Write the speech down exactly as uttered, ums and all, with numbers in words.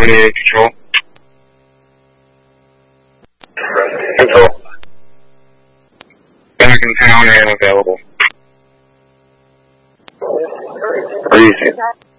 twenty-eight control. Control. Back in town and available. Easy.